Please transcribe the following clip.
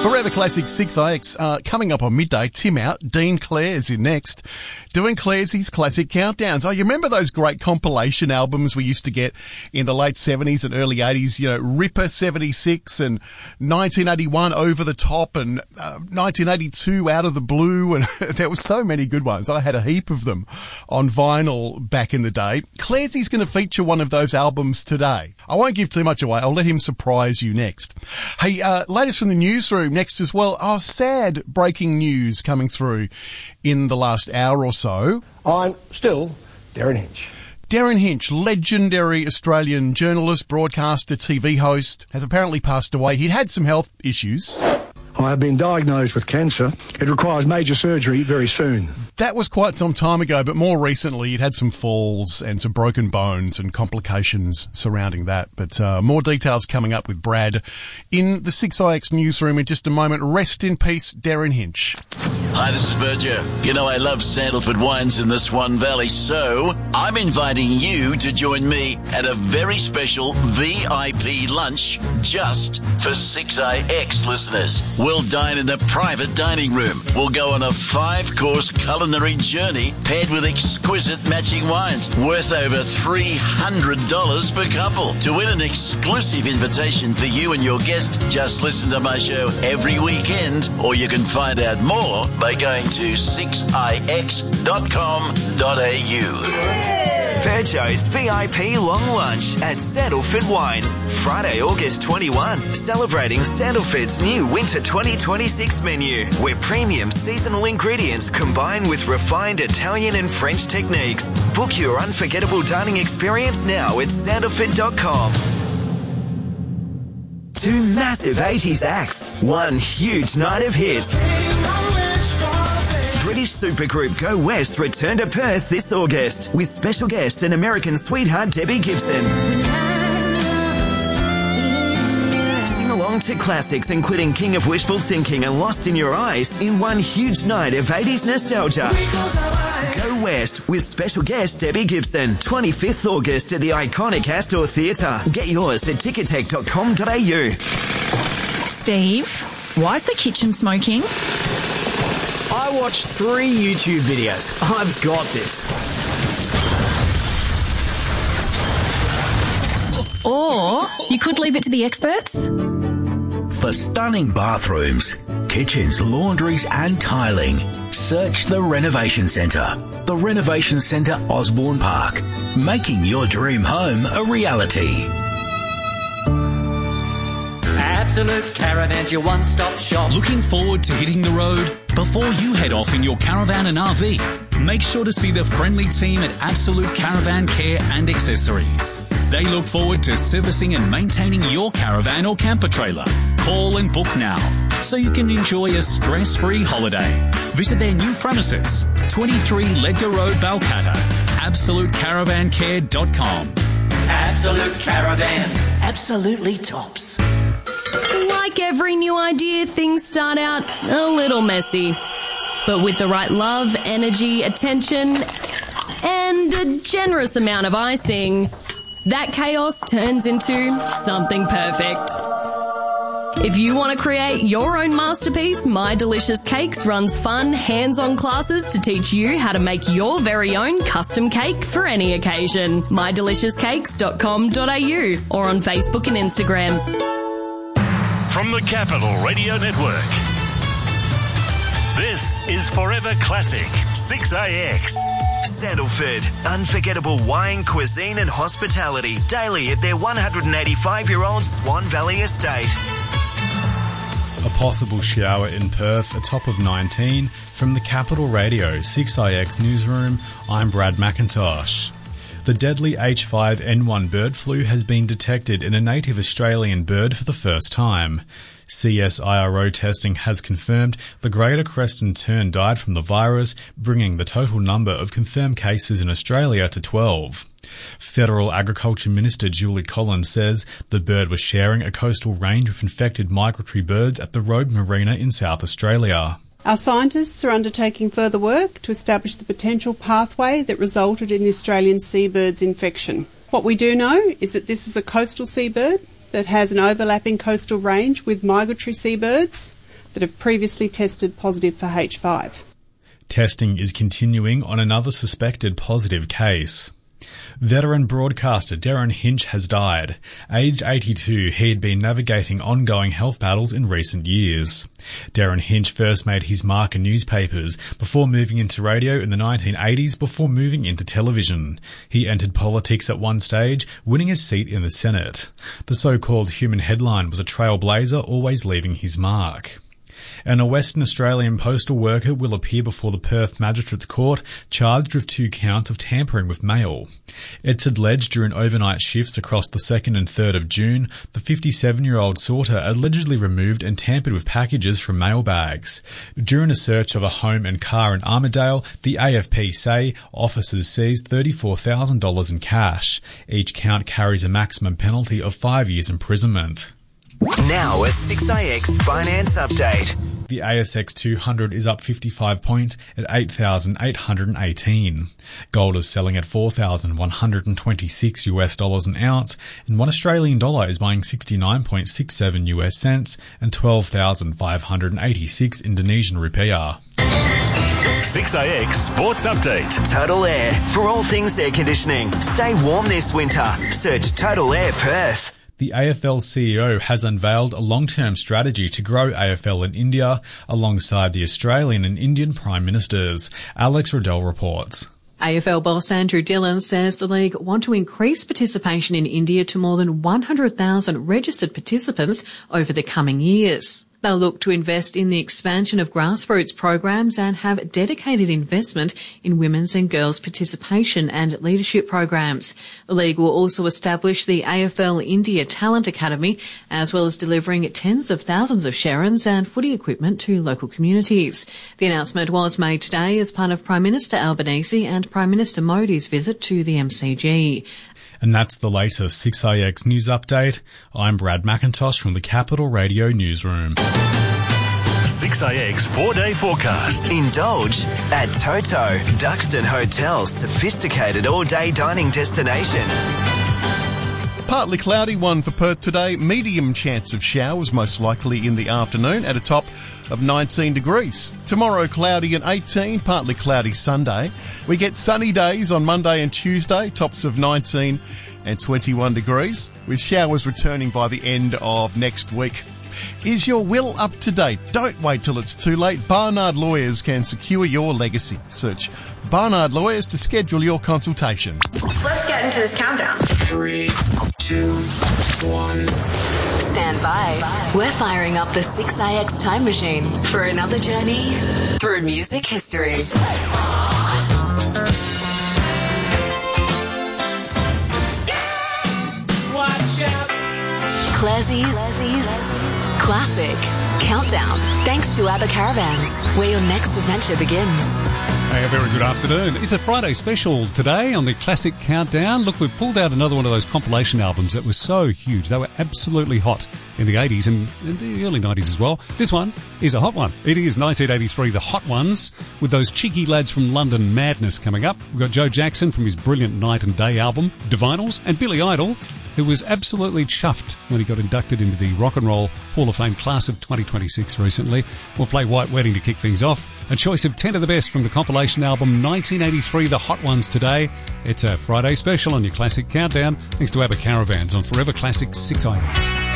Forever Classic 6IX coming up on midday. Tim out, Dean Clare's in next, doing Clare's classic countdowns. Oh, you remember those great compilation albums we used to get in the late 70s and early 80s? You know, Ripper 76 and 1981 Over the Top and 1982 Out of the Blue, and there were so many good ones. I had a heap of them on vinyl back in the day. Clare's going to feature one of those albums today. I won't give too much away. I'll let him surprise you next. Hey, latest from the newsroom next as well. Oh, sad breaking news coming through in the last hour or so. I'm still Derryn Hinch. Derryn Hinch, legendary Australian journalist, broadcaster, TV host, has apparently passed away. He'd had some health issues. I have been diagnosed with cancer. It requires major surgery very soon. That was quite some time ago, but more recently he'd had some falls and some broken bones and complications surrounding that. But more details coming up with Brad in the 6IX newsroom in just a moment. Rest in peace, Derryn Hinch. Hi, this is Berger. You know I love Sandalford wines in the Swan Valley, so I'm inviting you to join me at a very special VIP lunch just for 6IX listeners. We'll dine in a private dining room. We'll go on a 5-course culinary journey paired with exquisite matching wines worth over $300 per couple. To win an exclusive invitation for you and your guest, just listen to my show every weekend, or you can find out more by going to 6ix.com.au. Virgo's VIP Long Lunch at Sandalford Wines, Friday, August 21, celebrating Sandalford's new Winter 2026 menu, where premium seasonal ingredients combine with refined Italian and French techniques. Book your unforgettable dining experience now at sandalford.com. 2 massive 80s acts, 1 huge night of hits. British supergroup Go West return to Perth this August with special guest and American sweetheart Debbie Gibson. Sing along to classics including King of Wishful Thinking and Lost in Your Eyes in 1 huge night of 80s nostalgia. Go West with special guest Debbie Gibson, 25th August at the iconic Astor Theatre. Get yours at ticketek.com.au. Steve, why is the kitchen smoking? I watched 3 YouTube videos. I've got this. Or you could leave it to the experts. For stunning bathrooms, kitchens, laundries and tiling, search the Renovation Centre. The Renovation Centre Osborne Park, making your dream home a reality. Absolute Caravan's your one-stop shop. Looking forward to hitting the road? Before you head off in your caravan and RV, make sure to see the friendly team at Absolute Caravan Care and Accessories. They look forward to servicing and maintaining your caravan or camper trailer. Call and book now so you can enjoy a stress-free holiday. Visit their new premises, 23 Ledger Road, Balcatta. AbsoluteCaravanCare.com. Absolute Caravans. Absolutely tops. Like every new idea, things start out a little messy. But with the right love, energy, attention, and a generous amount of icing, that chaos turns into something perfect. If you want to create your own masterpiece, My Delicious Cakes runs fun, hands-on classes to teach you how to make your very own custom cake for any occasion. mydeliciouscakes.com.au or on Facebook and Instagram. From the Capital Radio Network, this is Forever Classic 6IX. Sandalford, unforgettable wine, cuisine and hospitality daily at their 185-year-old Swan Valley estate. A possible shower in Perth, a top of 19. From the Capital Radio 6IX newsroom, I'm Brad McIntosh. The deadly H5N1 bird flu has been detected in a native Australian bird for the first time. CSIRO testing has confirmed the Greater Creston tern died from the virus, bringing the total number of confirmed cases in Australia to 12. Federal Agriculture Minister Julie Collins says the bird was sharing a coastal range of infected migratory birds at the Robe Marina in South Australia. Our scientists are undertaking further work to establish the potential pathway that resulted in the Australian seabird's infection. What we do know is that this is a coastal seabird that has an overlapping coastal range with migratory seabirds, that have previously tested positive for H5. Testing is continuing on another suspected positive case. Veteran broadcaster Derryn Hinch has died. Aged 82, he had been navigating ongoing health battles in recent years. Derryn Hinch first made his mark in newspapers before moving into radio in the 1980s before moving into television. He entered politics at one stage, winning his seat in the Senate. The so-called human headline was a trailblazer, always leaving his mark. And a Western Australian postal worker will appear before the Perth Magistrates Court charged with 2 counts of tampering with mail. It's alleged during overnight shifts across the 2nd and 3rd of June, the 57-year-old sorter allegedly removed and tampered with packages from mailbags. During a search of a home and car in Armidale, the AFP say officers seized $34,000 in cash. Each count carries a maximum penalty of 5 years imprisonment. Now a 6IX finance update. The ASX 200 is up 55 points at 8,818. Gold is selling at $4,126 an ounce, and $1 Australian dollar is buying 69.67 US cents and 12,586 Indonesian rupiah. 6IX Sports Update. Total Air. For all things air conditioning, stay warm this winter. Search Total Air Perth. The AFL CEO has unveiled a long-term strategy to grow AFL in India alongside the Australian and Indian Prime Ministers. Alex Riddell reports. AFL boss Andrew Dillon says the league want to increase participation in India to more than 100,000 registered participants over the coming years. They'll look to invest in the expansion of grassroots programs and have dedicated investment in women's and girls' participation and leadership programs. The league will also establish the AFL India Talent Academy, as well as delivering tens of thousands of Sharons and footy equipment to local communities. The announcement was made today as part of Prime Minister Albanese and Prime Minister Modi's visit to the MCG. And that's the latest 6IX News Update. I'm Brad McIntosh from the Capital Radio Newsroom. 6IX 4-day forecast. Indulge at Toto, Duxton Hotel's sophisticated all-day dining destination. Partly cloudy one for Perth today. Medium chance of showers, most likely in the afternoon, at a top of 19 degrees. Tomorrow, cloudy and 18, partly cloudy Sunday. We get sunny days on Monday and Tuesday, tops of 19 and 21 degrees, with showers returning by the end of next week. Is your will up to date? Don't wait till it's too late. Barnard Lawyers can secure your legacy. Search Barnard Lawyers to schedule your consultation. Let's get into this countdown. 3, 2, 1. Stand by. We're firing up the 6IX time machine for another journey through music history. Watch out. Classie's Classic Countdown. Thanks to ABBA Caravans, where your next adventure begins. Hey, a very good afternoon. It's a Friday special today on the Classic Countdown. Look, we've pulled out another one of those compilation albums that was so huge. They were absolutely hot in the 80s and in the early 90s as well. This one is a hot one. It is 1983, The Hot Ones, with those cheeky lads from London Madness coming up. We've got Joe Jackson from his brilliant Night and Day album, Divinals, and Billy Idol, who was absolutely chuffed when he got inducted into the Rock and Roll Hall of Fame class of 2026 recently. We'll play White Wedding to kick things off. A choice of 10 of the best from the compilation album 1983, The Hot Ones today. It's a Friday special on your Classic Countdown, thanks to ABBA Caravans on Forever Classic 6IX.